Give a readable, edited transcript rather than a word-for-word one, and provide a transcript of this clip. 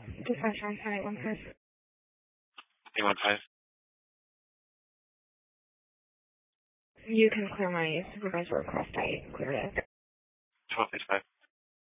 Dispatcher on 815. 815. You can clear my supervisor across state. Clear it. 1265.